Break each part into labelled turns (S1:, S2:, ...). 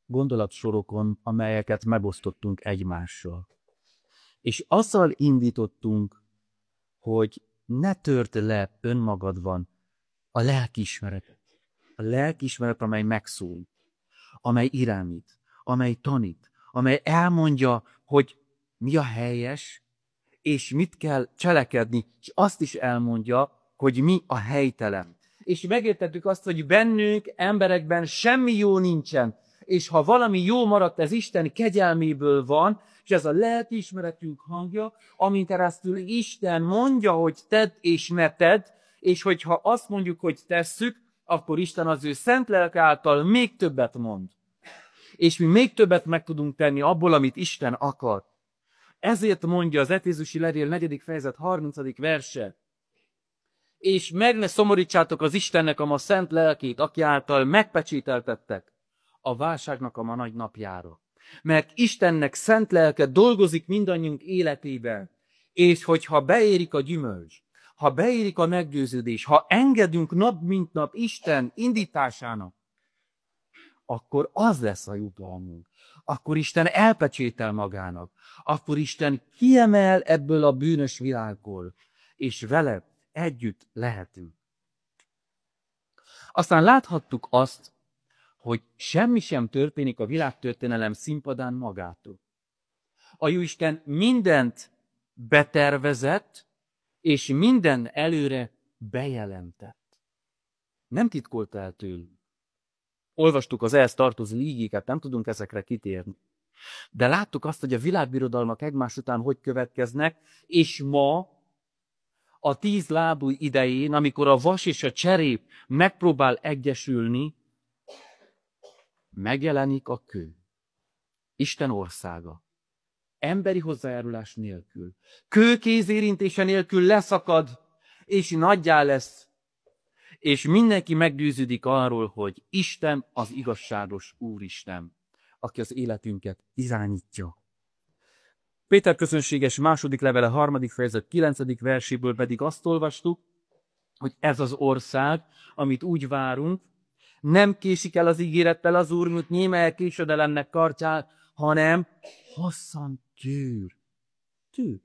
S1: gondolatsorokon, amelyeket megosztottunk egymással. És azzal indítottunk, hogy ne törd le önmagadban a lelkiismeretet. A lelkiismeret, amely megszól, amely irányít, amely tanít, amely elmondja, hogy mi a helyes, és mit kell cselekedni, és azt is elmondja, hogy mi a helytelen. És megértettük azt, hogy bennünk, emberekben semmi jó nincsen, és ha valami jó maradt, ez Isten kegyelméből van, és ez a lelkiismeretünk hangja, amin keresztül Isten mondja, hogy tedd és ne tedd, és hogyha azt mondjuk, hogy tesszük, akkor Isten az ő szent lelke által még többet mond. És mi még többet meg tudunk tenni abból, amit Isten akar. Ezért mondja az Efézusi levél 4. fejezet 30. verse. És meg ne szomorítsátok az Istennek a ma szent lelkét, aki által megpecsételtettek a válságnak a ma nagy napjára. Mert Istennek szent lelke dolgozik mindannyiunk életében, és hogyha beérik a gyümölcs, ha beérik a meggyőződés, ha engedünk nap mint nap Isten indításának, akkor az lesz a jutalmunk. Akkor Isten elpecsétel magának. Akkor Isten kiemel ebből a bűnös világból, és vele együtt lehetünk. Aztán láthattuk azt, hogy semmi sem történik a világtörténelem színpadán magától. A Jóisten mindent betervezett, és minden előre bejelentett. Nem titkolta el tőlünk. Olvastuk az ehhez tartozó ígéket, nem tudunk ezekre kitérni. De láttuk azt, hogy a világbirodalmak egymás után hogy következnek, és ma a 10 lábú idején, amikor a vas és a cserép megpróbál egyesülni, megjelenik a kő. Isten országa. Emberi hozzájárulás nélkül. Kő kézérintése nélkül leszakad, és nagyjá lesz. És mindenki meggyőződik arról, hogy Isten az igazságos Úristen, aki az életünket irányítja. Péter közönséges második levele 3. fejezet 9. verséből pedig azt olvastuk, hogy ez az ország, amit úgy várunk, nem késik el az ígérettel az Úr, mint némely késedelemnek kartjál, hanem hosszan tűr. Tűr.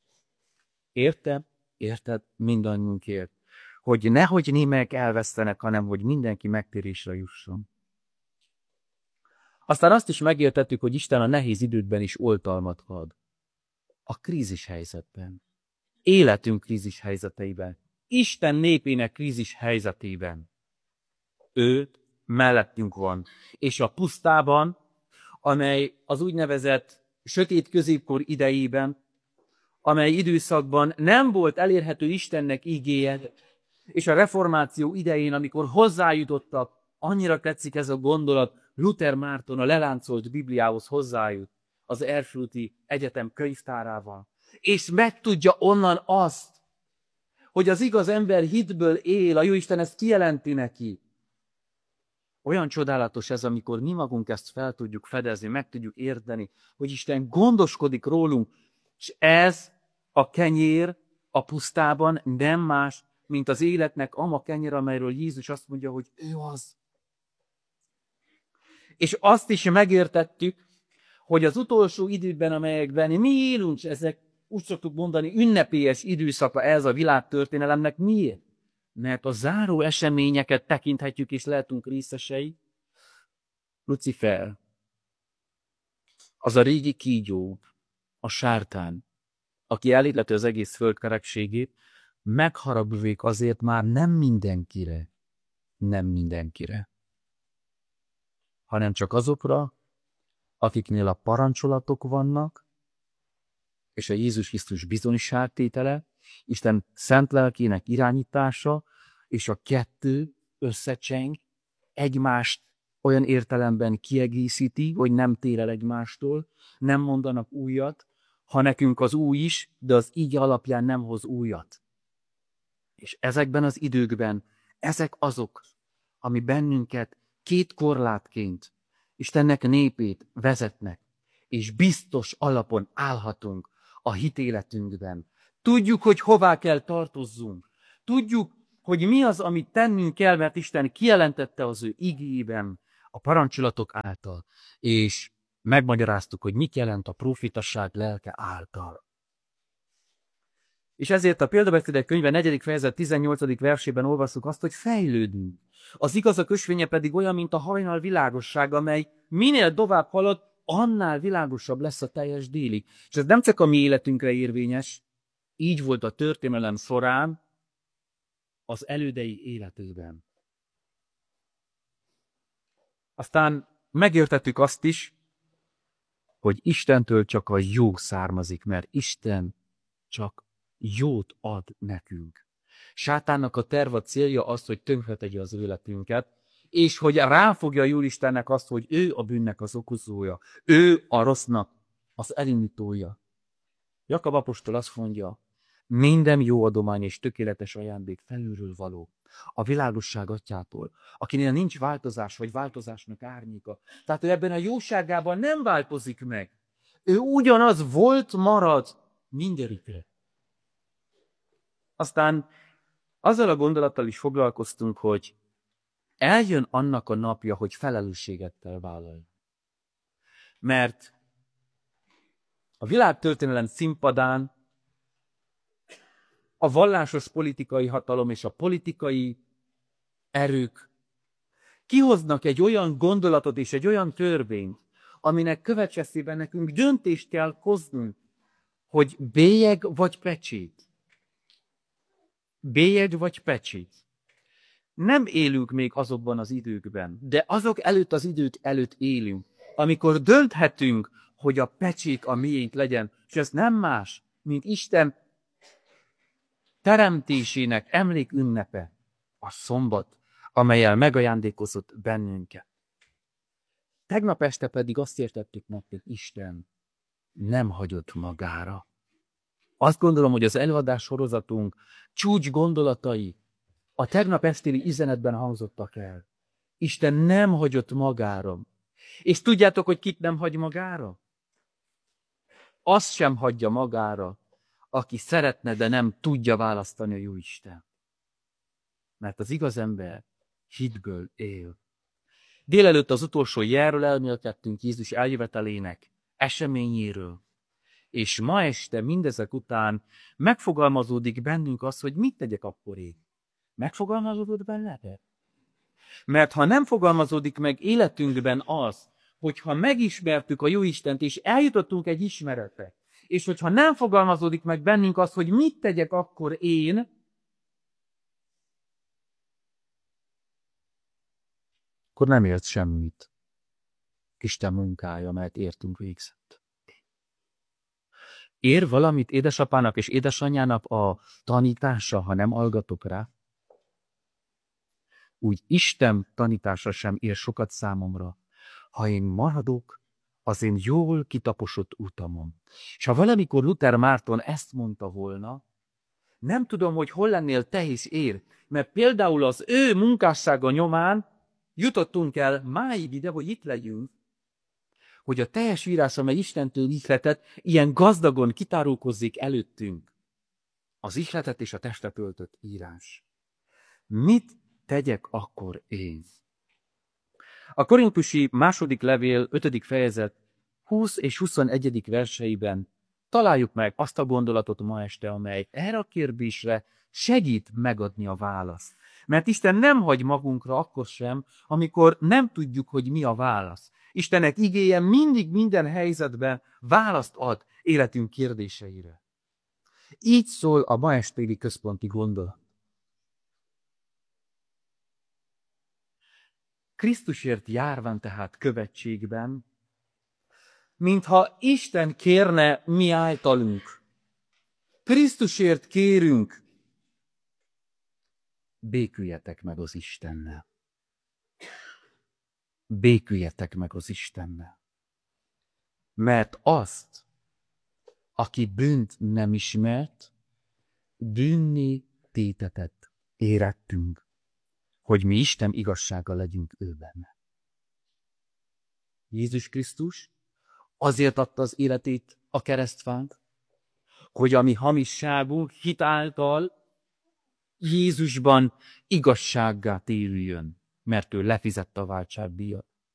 S1: Érted mindannyiunkért, hogy nehogy némelyek elvesztenek, hanem hogy mindenki megtérésre jusson. Aztán azt is megértettük, hogy Isten a nehéz időkben is oltalmat ad. A krízis helyzetben. Életünk krízis helyzeteiben. Isten népének krízis helyzetében. Ő mellettünk van. És a pusztában, amely az úgynevezett sötét középkor idejében, amely időszakban nem volt elérhető Istennek ígéje, és a reformáció idején, amikor hozzájutottak, annyira tetszik ez a gondolat, Luther Márton a leláncolt Bibliához hozzájut az Erfurti Egyetem könyvtárával, és megtudja onnan azt, hogy az igaz ember hitből él, a Jóisten ezt kijelenti neki. Olyan csodálatos ez, amikor mi magunk ezt fel tudjuk fedezni, meg tudjuk érteni, hogy Isten gondoskodik rólunk, és ez a kenyér a pusztában nem más, mint az életnek ama kenyér, amelyről Jézus azt mondja, hogy ő az. És azt is megértettük, hogy az utolsó időben, amelyekben mi élünk, ezek úgy szoktuk mondani, ünnepélyes időszaka ez a világtörténelemnek. Miért? Mert a záró eseményeket tekinthetjük és lehetünk részesei. Lucifer, az a régi kígyó, a sátán, aki elilleti az egész föld kerekségét, megharagvék azért már nem mindenkire, hanem csak azokra, akiknél a parancsolatok vannak, és a Jézus Krisztus bizonyságtétele, Isten szent lelkének irányítása, és a kettő összecseng, egymást olyan értelemben kiegészíti, hogy nem tér el egymástól, nem mondanak újat, ha nekünk az új is, de az így alapján nem hoz újat. És ezekben az időkben, ezek azok, ami bennünket két korlátként, Istennek népét vezetnek, és biztos alapon állhatunk a hitéletünkben. Tudjuk, hogy hová kell tartozzunk. Tudjuk, hogy mi az, amit tennünk kell, mert Isten kijelentette az ő igéjében, a parancsolatok által, és megmagyaráztuk, hogy mit jelent a prófitaság lelke által. És ezért a Példabeszédek könyve 4. fejezet 18. versében olvasszuk azt, hogy fejlődünk. Az igazak ösvénye pedig olyan, mint a hajnal világosság, amely minél tovább halad, annál világosabb lesz a teljes délig. És ez nem csak a mi életünkre érvényes, így volt a történelem során az elődei életükben. Aztán megértettük azt is, hogy Istentől csak a jó származik, mert Isten csak jót ad nekünk. Sátánnak a terv, a célja az, hogy tönkretegye az életünket, és hogy ráfogja Úristennek azt, hogy ő a bűnnek az okozója, ő a rossznak az elindítója. Jakab apostol azt mondja, minden jó adomány és tökéletes ajándék felülről való, a világosság atyától, akinél nincs változás, vagy változásnak árnyéka. Tehát ő ebben a jóságában nem változik meg. Ő ugyanaz volt, marad mindörökre. Aztán azzal a gondolattal is foglalkoztunk, hogy eljön annak a napja, hogy felelősséget kell vállalni. Mert a világtörténelem színpadán a vallásos politikai hatalom és a politikai erők kihoznak egy olyan gondolatot és egy olyan törvényt, aminek következtében nekünk döntést kell hoznunk, hogy bélyeg vagy pecsét. Bélyeg vagy pecsét. Nem élünk még azokban az időkben, de azok előtt az idők előtt élünk, amikor dönthetünk, hogy a pecsét a miénk legyen, és ez nem más, mint Isten teremtésének emlékünnepe, a szombat, amellyel megajándékozott bennünket. Tegnap este pedig azt értettük meg, hogy Isten nem hagyott magára. Azt gondolom, hogy az előadás sorozatunk csúcs gondolatai a tegnap estéli üzenetben hangzottak el. Isten nem hagyott magára. És tudjátok, hogy kit nem hagy magára? Azt sem hagyja magára, aki szeretne, de nem tudja választani a Jóisten. Mert az igaz ember hitből él. Délelőtt az utolsó jelről elmélkedtünk Jézus eljövetelének eseményéről. És ma este mindezek után megfogalmazódik bennünk az, hogy mit tegyek akkor én. Megfogalmazódott bennetek? Mert ha nem fogalmazódik meg életünkben az, hogyha megismertük a Jóistent, és eljutottunk egy ismeretre, és hogyha nem fogalmazódik meg bennünk az, hogy mit tegyek akkor én, akkor nem élt semmit. Isten munkája, mert értünk végzett. Ér valamit édesapának és édesanyjának a tanítása, ha nem hallgatok rá? Úgy Isten tanítása sem ér sokat számomra, ha én maradok az én jól kitaposott utamon. És ha valamikor Luther Márton ezt mondta volna, nem tudom, hogy hol lennél te is ér, mert például az ő munkássága nyomán jutottunk el máig ide, hogy itt legyünk, hogy a teljes írás, amely Istentől ihletett, ilyen gazdagon kitárulkozzék előttünk. Az ihletet és a testet öltött írás. Mit tegyek akkor én? A korintusi második levél 5. fejezet 20 és 21. verseiben találjuk meg azt a gondolatot ma este, amely erre a kérdésre segít megadni a választ. Mert Isten nem hagy magunkra akkor sem, amikor nem tudjuk, hogy mi a válasz. Istennek igéje mindig minden helyzetben választ ad életünk kérdéseire. Így szól a ma estéli központi gondolat. Krisztusért járván tehát követségben, mintha Isten kérne mi általunk. Krisztusért kérünk, béküljetek meg az Istennel. Béküljetek meg az Istennel. Mert azt, aki bűnt nem ismert, bűnné tétetett érettünk, hogy mi Isten igazsága legyünk ő benne. Jézus Krisztus azért adta az életét a keresztfán, hogy a mi hamisságunk hitáltal Jézusban igazsággá térüljön, mert ő lefizette a váltságdíjat.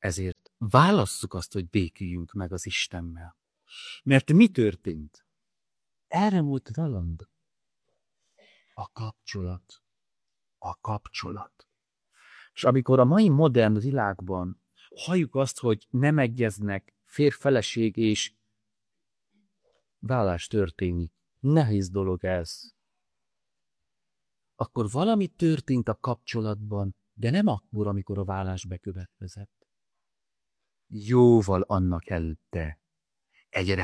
S1: Ezért válasszuk azt, hogy béküljünk meg az Istennel. Mert mi történt? Elmúlt valamit. A kapcsolat. A kapcsolat. És amikor a mai modern világban halljuk azt, hogy nem egyeznek férj-feleség és vállás történik, nehéz dolog ez, akkor valami történt a kapcsolatban, de nem akkor, amikor a vállás bekövetkezett. Jóval annak előtte egy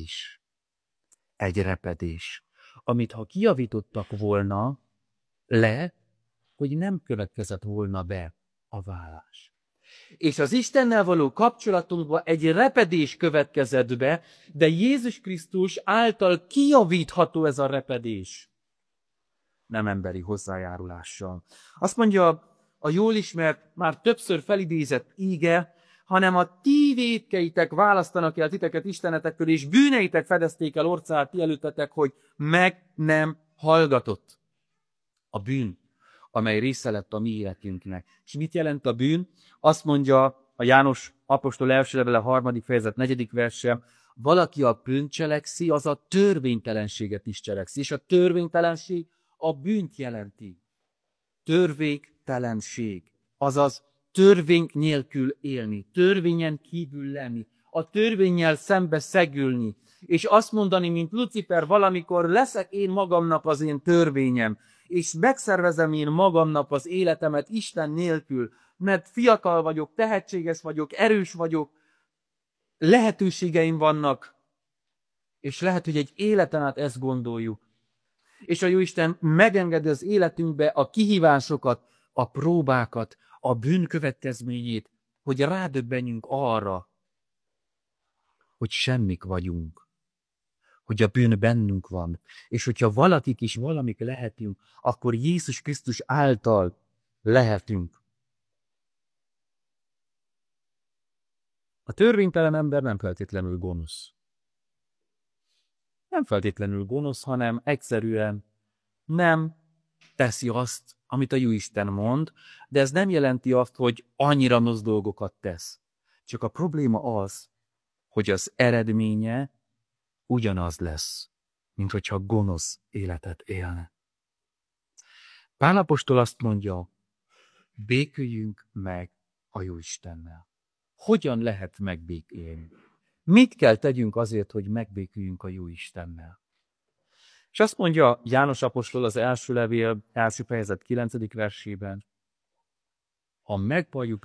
S1: repedés, amit ha kijavítottak volna le, hogy nem következett volna be a vállás. És az Istennel való kapcsolatunkban egy repedés következett be, de Jézus Krisztus által kijavítható ez a repedés. Nem emberi hozzájárulással. Azt mondja a jól ismert, már többször felidézett íge, hanem a ti vétkeitek választanak el titeket istenetektől, és bűneitek fedezték el orcát ti előttetek, hogy meg nem hallgatott. A bűn, amely része lett a mi életünknek. És mit jelent a bűn? Azt mondja a János apostol első levele 3. fejezet 4. verse, valaki a bűnt cselekszi, az a törvénytelenséget is cselekszi. És a törvénytelenség a bűnt jelenti. Törvénytelenség, azaz törvény nélkül élni, törvényen kívül lenni, a törvénnyel szembe szegülni, és azt mondani, mint Lucifer, valamikor leszek én magamnak az én törvényem, és megszervezem én magamnak az életemet Isten nélkül, mert fiatal vagyok, tehetséges vagyok, erős vagyok, lehetőségeim vannak, és lehet, hogy egy életen át ezt gondoljuk. És a Jóisten megengedi az életünkbe a kihívásokat, a próbákat, a bűn következményét, hogy rádöbbenjünk arra, hogy semmik vagyunk, hogy a bűn bennünk van, és hogyha valakik is valamik lehetünk, akkor Jézus Krisztus által lehetünk. A törvénytelen ember nem feltétlenül gonosz. Nem feltétlenül gonosz, hanem egyszerűen nem teszi azt, amit a Jóisten mond, de ez nem jelenti azt, hogy annyira rossz dolgokat tesz. Csak a probléma az, hogy az eredménye ugyanaz lesz, mint hogyha gonosz életet élne. Pál apostol azt mondja, béküljünk meg a Jóistennel. Hogyan lehet megbékélni? Mit kell tegyünk azért, hogy megbéküljünk a Jóistennel? És azt mondja János apostol az első levél, első fejezet 9. versében, ha megvalljuk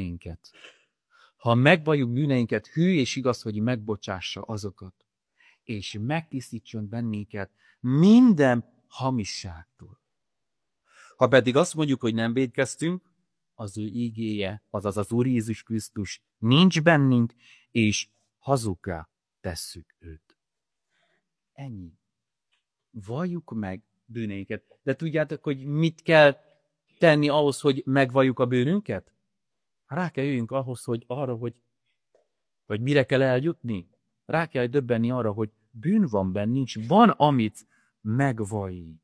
S1: bűneinket, hű és igaz, hogy megbocsássa azokat, és megtisztítson bennünket minden hamisságtól. Ha pedig azt mondjuk, hogy nem vétkeztünk, az ő ígéje, azaz az Úr Jézus Krisztus nincs bennünk, és hazuggá tesszük őt. Ennyi. Valljuk meg bűneinket. De tudjátok, hogy mit kell tenni ahhoz, hogy megvalljuk a bűnünket? Rá kell jöjjünk ahhoz, hogy arra, hogy mire kell eljutni. Rá kell döbbenni arra, hogy bűn van bennünk, van, amit megvallni.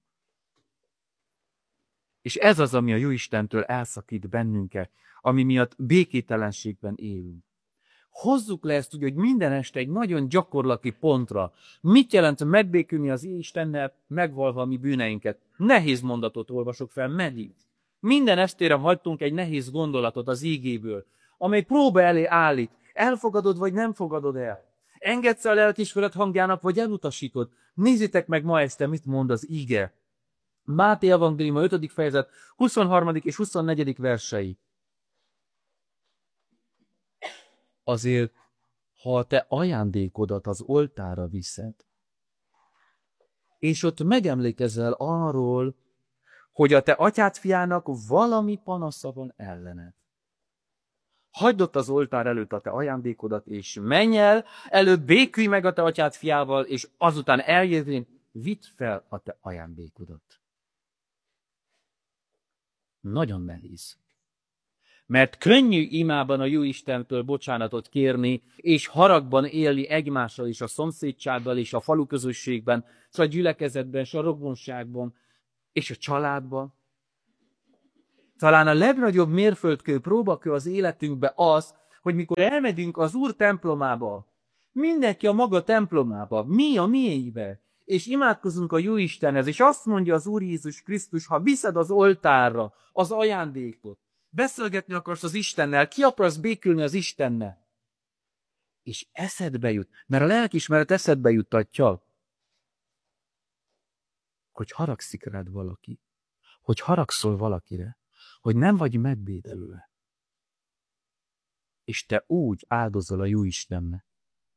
S1: És ez az, ami a Jóistentől elszakít bennünket, ami miatt békétlenségben élünk. Hozzuk le ezt úgy, hogy minden este egy nagyon gyakorlati pontra. Mit jelent megbékülni az Istennel, megvalva a mi bűneinket? Nehéz mondatot olvasok fel, meddig? Minden estére hagytunk egy nehéz gondolatot az ígéből, amely próba elé állít. Elfogadod, vagy nem fogadod el? Engedsz a lelkiismeret hangjának, vagy elutasítod? Nézzétek meg ma este, mit mond az íge. Máté evangéliuma 5. fejezet 23. és 24. versei. Azért, ha a te ajándékodat az oltárra viszed, és ott megemlékezel arról, hogy a te atyád fiának valami panasza van ellened. Hagyd ott az oltár előtt a te ajándékodat, és menj el, előbb békülj meg a te atyád fiával, és azután eljövén vidd fel a te ajándékodat. Nagyon nehéz. Mert könnyű imában a Jóistentől bocsánatot kérni, és haragban élni egymással, és a szomszédságban, és a faluközösségben, és a gyülekezetben, és a rokonságban, és a családban. Talán a legnagyobb mérföldkő, próbakő az életünkben az, hogy mikor elmegyünk az Úr templomába, mindenki a maga templomába, mi a miéibe, és imádkozunk a Jóistenhez, és azt mondja az Úr Jézus Krisztus, ha viszed az oltárra az ajándékot, beszélgetni akarsz az Istennel, ki akarsz békülni az Istennel, és eszedbe jut, mert a lelkiismeret eszedbe juttatja, hogy haragszik rád valaki, hogy haragszol valakire, hogy nem vagy megbédelülve. És te úgy áldozol a Jóistennek.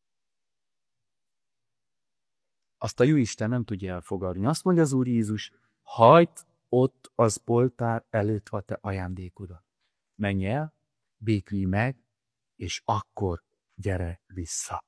S1: Azt a Jóisten nem tudja elfogadni. Azt mondja az Úr Jézus, hagyd ott az oltár előtt a te ajándékodat. Menj el, békülj meg, és akkor gyere vissza.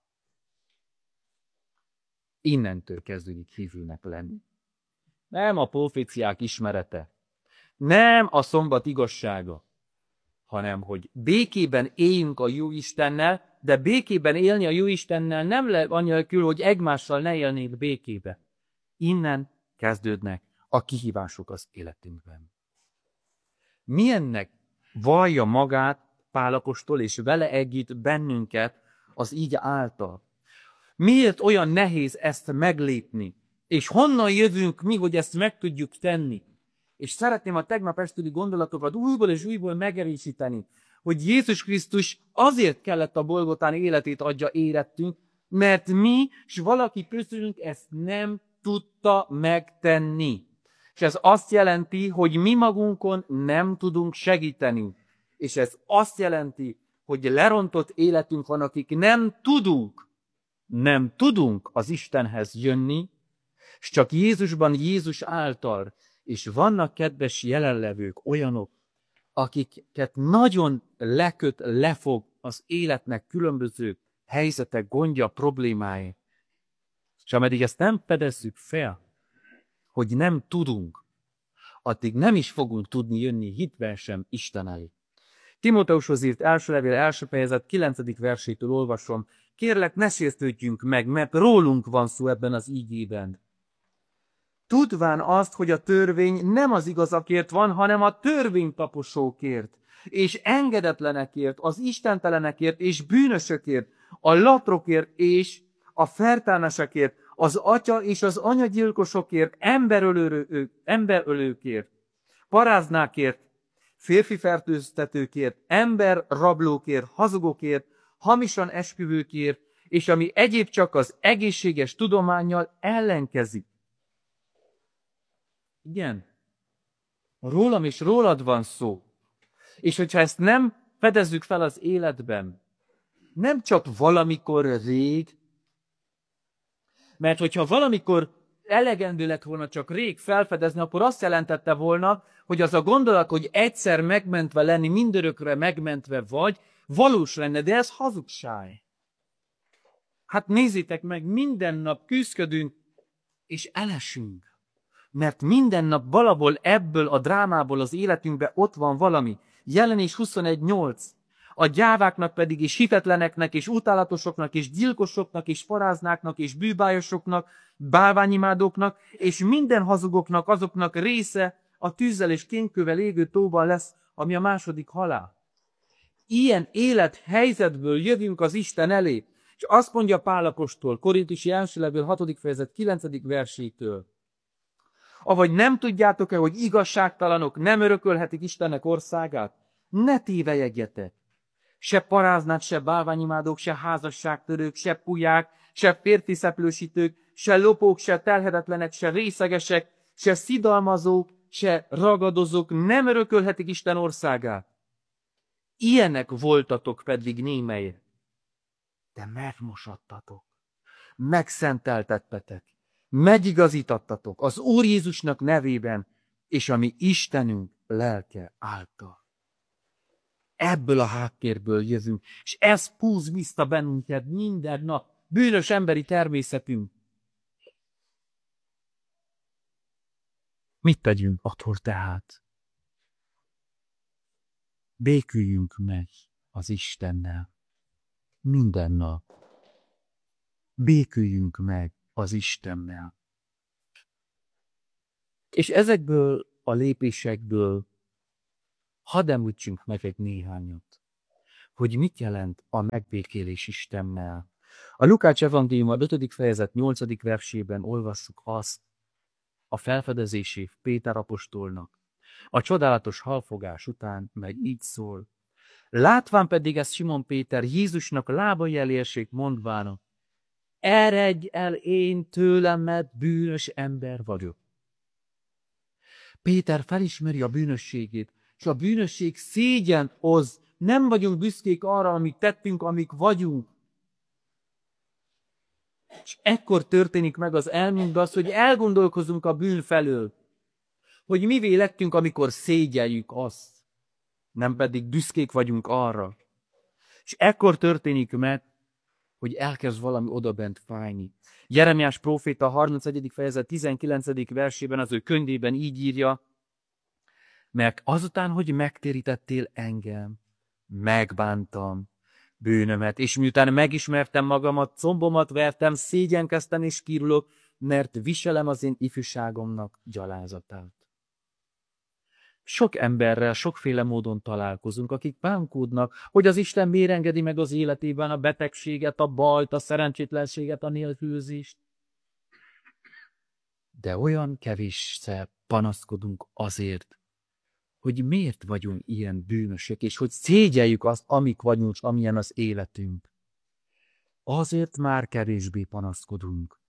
S1: Innentől kezdődik hívőnek lenni. Nem a proféciák ismerete, nem a szombat igazsága, hanem hogy békében éljünk a Jóistennel, de békében élni a Jóistennel nem anélkül, hogy egymással ne élnék békébe. Innen kezdődnek a kihívások az életünkben. Milyennek vallja magát Pál apostol, és vele együtt bennünket az így által? Miért olyan nehéz ezt meglépni? És honnan jövünk mi, hogy ezt meg tudjuk tenni? És szeretném a tegnap estüli gondolatokat újból és újból megerősíteni, hogy Jézus Krisztus azért kellett a Golgotán életét adja érettünk, mert mi, és valaki közülünk ezt nem tudta megtenni. És ez azt jelenti, hogy mi magunkon nem tudunk segíteni. És ez azt jelenti, hogy lerontott életünk van, akik nem tudunk az Istenhez jönni, és csak Jézusban, Jézus által. És vannak, kedves jelenlevők, olyanok, akiket nagyon lefog az életnek különböző helyzetek, gondja, problémái. És ameddig ezt nem fedezzük fel, hogy nem tudunk, addig nem is fogunk tudni jönni hitben sem Isten elé. Timóteushoz írt első levél, első fejezet 9. versétől olvasom. Kérlek, ne sértődjünk meg, mert rólunk van szó ebben az ígében. Tudván azt, hogy a törvény nem az igazakért van, hanem a törvénytaposókért, és engedetlenekért, az istentelenekért, és bűnösökért, a latrokért, és a fertánasakért, az atya és az anyagyilkosokért, emberölőkért, paráznákért, férfi fertőztetőkért, emberrablókért, hazugokért, hamisan esküvőkért, és ami egyéb csak az egészséges tudománnyal ellenkezik. Igen, rólam és rólad van szó. És hogyha ezt nem fedezzük fel az életben, nem csak valamikor rég, mert hogyha valamikor elegendő lett volna csak rég felfedezni, akkor azt jelentette volna, hogy az a gondolat, hogy egyszer megmentve lenni, mindörökre megmentve vagy, valós lenne, de ez hazugság. Hát nézzétek meg, minden nap küzdködünk, és elesünk. Mert minden nap valahol ebből a drámából az életünkben ott van valami. Jelenés 21.8. A gyáváknak pedig, és hitetleneknek, és utálatosoknak, és gyilkosoknak, és paráznáknak, és bűbájosoknak, bálványimádóknak, és minden hazugoknak, azoknak része a tűzzel és kénkővel égő tóban lesz, ami a második halál. Ilyen élethelyzetből jövünk az Isten elé. És azt mondja Pál apostol, Korintusi első levél 6. fejezet 9. versétől. Avagy nem tudjátok-e, hogy igazságtalanok nem örökölhetik Istennek országát? Ne tévejegjetek! Se paráznát, se bálványimádók, se házasságtörők, se pulyák, se férfiszeplősítők, se lopók, se telhetetlenek, se részegesek, se szidalmazók, se ragadozók nem örökölhetik Isten országát. Ilyenek voltatok pedig némelyek. De megmosodtatok, megszenteltettetek, megigazítattatok az Úr Jézusnak nevében, és a mi Istenünk lelke által. Ebből a háttérből jövünk, és ez húz vissza bennünket minden nap, bűnös emberi természetünk. Mit tegyünk akkor tehát? Béküljünk meg az Istennel minden nap. Béküljünk meg az Istennel. És ezekből a lépésekből hadd említsünk meg egy néhányat. hogy mit jelent a megbékélés Istennel. A Lukács evangélium a 5. fejezet 8. versében olvasszuk azt a felfedezését Péter apostolnak. A csodálatos halfogás után meg így szól. Látván pedig ezt Simon Péter Jézusnak lábai elé esik, mondvának, eredj el én tőlem, mert bűnös ember vagyok. Péter felismeri a bűnösségét, és a bűnösség szégyent hoz. Nem vagyunk büszkék arra, amit tettünk, amik vagyunk. És ekkor történik meg az elmünkben az, hogy elgondolkozunk a bűn felől. Hogy mivé lettünk, amikor szégyeljük azt. Nem pedig büszkék vagyunk arra. És ekkor történik meg, hogy elkezd valami odabent fájni. Jeremiás próféta a 31. fejezet 19. versében az ő könyvében így írja, mert azután, hogy megtérítettél engem, megbántam bűnömet, és miután megismertem magamat, combomat vertem, szégyenkeztem és kirulok, mert viselem az én ifjúságomnak gyalázatát. Sok emberrel sokféle módon találkozunk, akik bánkódnak, hogy az Isten miért engedi meg az életében a betegséget, a bajt, a szerencsétlenséget, a nélkülözést. De olyan kevésszer panaszkodunk azért, hogy miért vagyunk ilyen bűnösök, és hogy szégyeljük azt, amik vagyunk, amilyen az életünk. Azért már kevésbé panaszkodunk.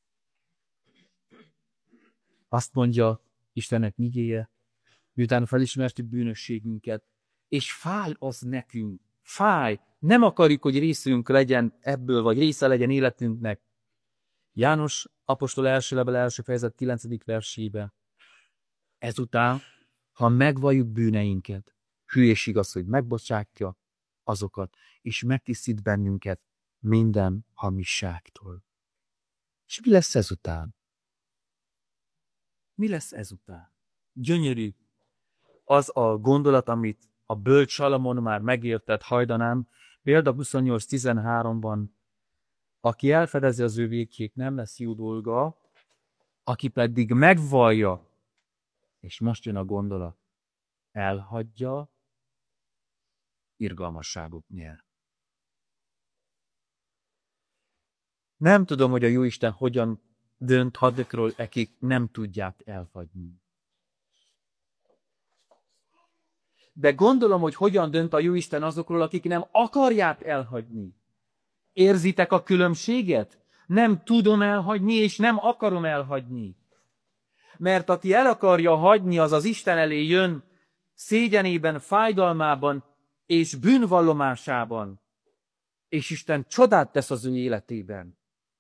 S1: Azt mondja Istennek igéje, miután felismertük bűnösségünket, és fáj az nekünk, fáj, nem akarjuk, hogy részünk legyen ebből, vagy része legyen életünknek. János apostol első levél első fejezet 9. versébe. Ezután, ha megvalljuk bűneinket, hülyeség az, hogy megbocsátja azokat, és megtisztít bennünket minden hamisságtól. És mi lesz ezután? Mi lesz ezután? Gyönyörű az a gondolat, amit a bölcs Salamon már megértett hajdanán, példa 28.13-ban, aki elfedezi az ő vétjét, nem lesz jó dolga, aki pedig megvallja, és most jön a gondolat, elhagyja, irgalmasságot nyer. Nem tudom, hogy a Jóisten hogyan dönt hadokról, akik nem tudják elhagyni. De gondolom, hogy hogyan dönt a Jóisten azokról, akik nem akarják elhagyni. Érzitek a különbséget? Nem tudom elhagyni, és nem akarom elhagyni. Mert aki el akarja hagyni, az az Isten elé jön, szégyenében, fájdalmában és bűnvallomásában. És Isten csodát tesz az ő életében.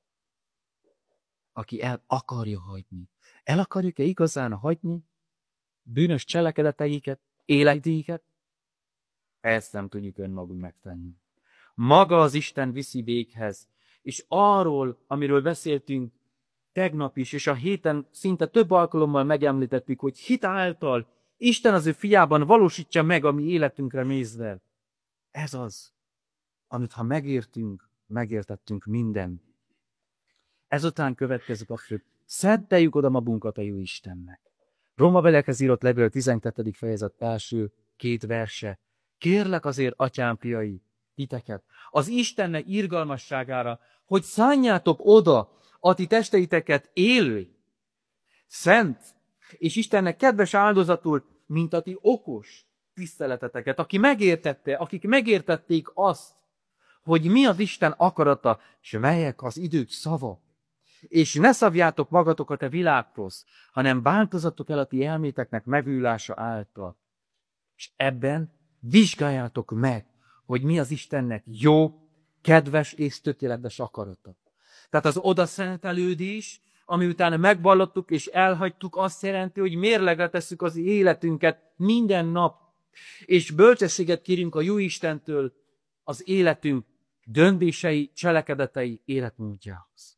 S1: Aki el akarja hagyni. El akarjuk-e igazán hagyni bűnös cselekedeteiket, életéket? Ezt nem tudjuk önmagunk megtenni. Maga az Isten viszi véghez, és arról, amiről beszéltünk tegnap is, és a héten szinte több alkalommal megemlítettük, hogy hit által Isten az ő fiában valósítja meg a mi életünkre nézve. Ez az, amit ha megértünk, megértettünk minden. Ezután következik a fő. Szenteljük oda magunkat a jó Istennek. Rómabeliekhez írott levél 12. fejezet első 2 verse. Kérlek azért, atyám fiai, titeket, az Istennek irgalmasságára, hogy szánjátok oda a ti testeiteket élő, szent, és Istennek kedves áldozatul, mint a ti okos tiszteleteteket, akik megértették azt, hogy mi az Isten akarata, és melyek az idők szava. És ne szabjátok magatokat a világhoz, hanem változatok el a ti elméteknek megújulása által. És ebben vizsgáljátok meg, hogy mi az Istennek jó, kedves és tökéletes akarata. Tehát az odaszentelődés, ami után megvallottuk és elhagytuk, azt jelenti, hogy mérlegre tesszük az életünket minden nap, és bölcsességet kérünk a jó Istentől az életünk döntései, cselekedetei életmódjához.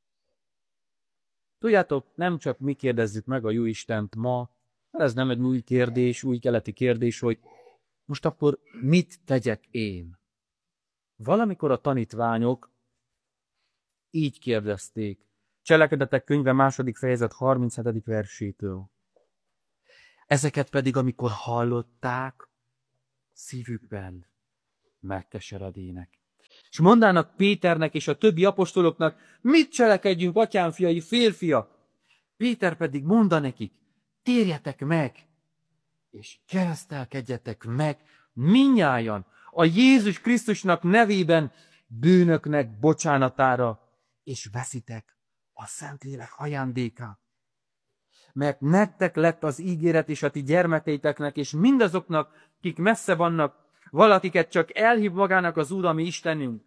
S1: Tudjátok, nem csak mi kérdezzük meg a jó Istent ma, ez nem egy új kérdés, új keleti kérdés, hogy most akkor mit tegyek én? Valamikor a tanítványok így kérdezték, Cselekedetek könyve 2. fejezet 37. versétől. Ezeket pedig, amikor hallották, szívükben megkeseredének. És mondának Péternek és a többi apostoloknak, mit cselekedjünk, atyám fiai, férfiak? Péter pedig mondta nekik, térjetek meg, és keresztelkedjetek meg mindnyájan a Jézus Krisztusnak nevében bűnöknek bocsánatára, és veszitek a Szentlélek ajándékát. Mert nektek lett az ígéret és a ti gyermekeiteknek, és mindazoknak, akik messze vannak, valakiket csak elhív magának az Úr, ami Istenünk.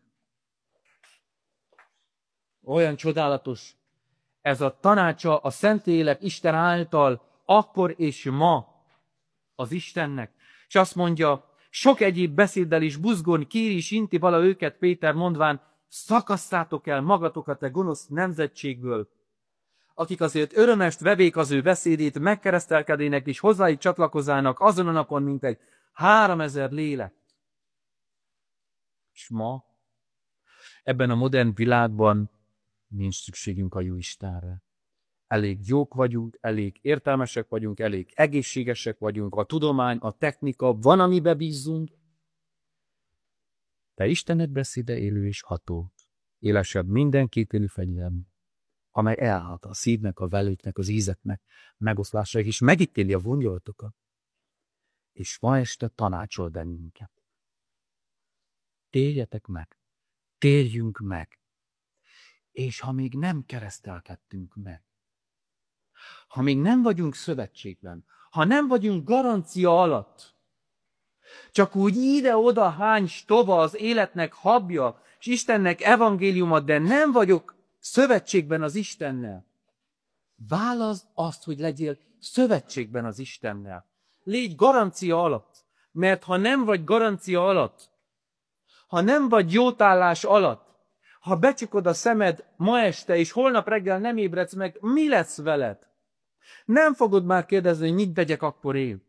S1: Olyan csodálatos ez a tanácsa a Szentlélek Isten által, akkor és ma az Istennek. És azt mondja, sok egyéb beszéddel is buzgón kéri és inti vala őket Péter mondván, szakasszátok el magatokat a gonosz nemzetségből, akik azért örömest vevék az ő beszédét, megkeresztelkedének és hozzájuk csatlakozának azon a napon, mint egy 3000 lélek. És ma, ebben a modern világban nincs szükségünk a jó Istenre. Elég jók vagyunk, elég értelmesek vagyunk, elég egészségesek vagyunk, a tudomány, a technika, van, amiben bízzunk. De Istenet beszéde élő és ható, élesebb minden kétélű fegyelem, amely elhat a szívnek, a velőtnek, az ízeknek megoszlásáig, és megítéli a vongyoltokat. És ma este tanácsol bennünket. Térjetek meg, térjünk meg, és ha még nem keresztelkedtünk meg, ha még nem vagyunk szövetségben, ha nem vagyunk garancia alatt, csak úgy ide-oda hány stova az életnek habja, és Istennek evangéliuma, de nem vagyok szövetségben az Istennel. Válaszd azt, hogy legyél szövetségben az Istennel. Légy garancia alatt, mert ha nem vagy garancia alatt, ha nem vagy jótállás alatt, ha becsukod a szemed ma este, és holnap reggel nem ébredsz meg, mi lesz veled? Nem fogod már kérdezni, hogy mit tegyek akkor én.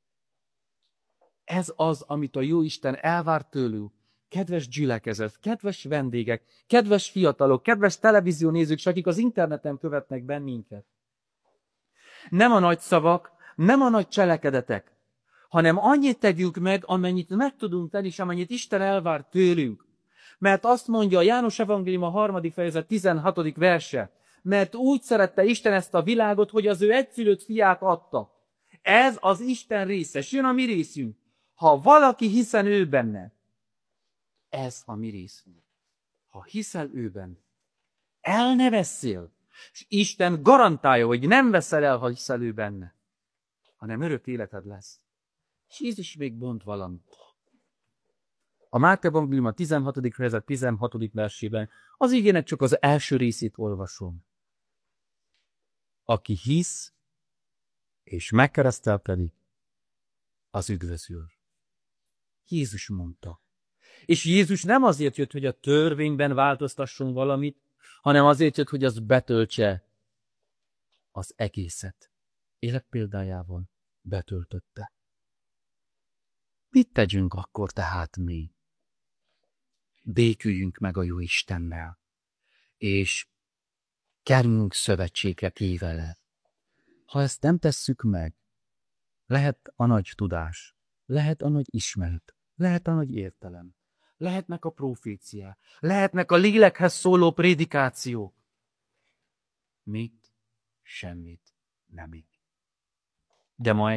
S1: Ez az, amit a Jóisten elvár tőlünk. Kedves gyülekezet, kedves vendégek, kedves fiatalok, kedves televíziónézők, s akik az interneten követnek bennünket. Nem a nagy szavak, nem a nagy cselekedetek, hanem annyit tegyünk meg, amennyit meg tudunk tenni, és amennyit Isten elvár tőlünk. Mert azt mondja a János Evangélium a 3. fejezet 16. verse, mert úgy szerette Isten ezt a világot, hogy az ő egyszülött fiát adta. Ez az Isten része, és jön a mi részünk. Ha valaki hiszen ő benne, ez a mi részünk. Ha hiszel ő benne, el ne vesszél, és Isten garantálja, hogy nem veszel el, ha hiszel ő benne, hanem örök életed lesz. És Jézus még mond valamit. A Máté Evangélium a 16. fejezet 16. versében az igének csak az első részét olvasom. Aki hisz és megkeresztelkedik, az üdvözül. Jézus mondta. És Jézus nem azért jött, hogy a törvényben változtasson valamit, hanem azért jött, hogy az betöltse az egészet. Életpéldájával betöltötte. Mit tegyünk akkor tehát mi? Béküljünk meg a jó Istennel, és kerüljünk szövetségre vele. Ha ezt nem tesszük meg, lehet a nagy tudás, lehet a nagy ismeret, lehet a nagy értelem, lehetnek a proféciák, lehetnek a lélekhez szóló prédikációk. Mit? Semmit nem íg. De ma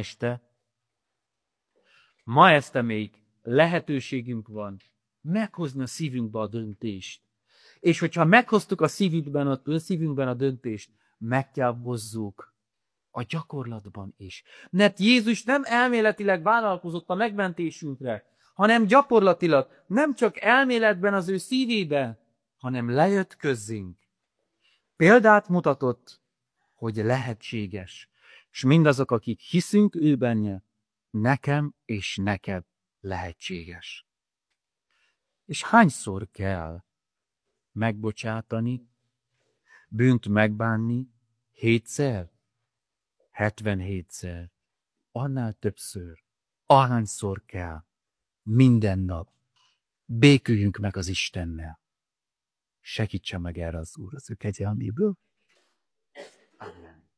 S1: este még lehetőségünk van meghozni a szívünkbe a döntést. És hogyha meghoztuk a szívünkben a döntést, meg kell hozzuk a gyakorlatban is. Mert Jézus nem elméletileg vállalkozott a megmentésünkre, hanem gyakorlatilag, nem csak elméletben az ő szívében, hanem lejött közzénk. Példát mutatott, hogy lehetséges. És mindazok, akik hiszünk ő benne, nekem és neked lehetséges. És hányszor kell megbocsátani, bűnt megbánni? 7-szer? 77-szer? Annál többször? Ahányszor kell? Minden nap. Béküljünk meg az Istennel. Segítsen meg erre az Úr az ő kegyelméből. Amen.